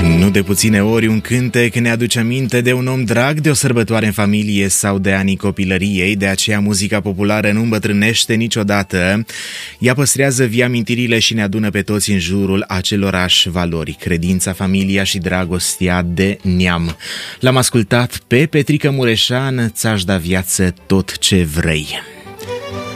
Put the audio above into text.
Nu de puține ori un cântec ne aduce aminte de un om drag, de o sărbătoare în familie sau de anii copilăriei, de aceea muzica populară nu îmbătrânește niciodată. Ea păstrează vii amintirile și ne adună pe toți în jurul acelorași valori, credința, familia și dragostea de neam. L-am ascultat pe Petrică Mureșan, Ți-aș da viață tot ce vrei.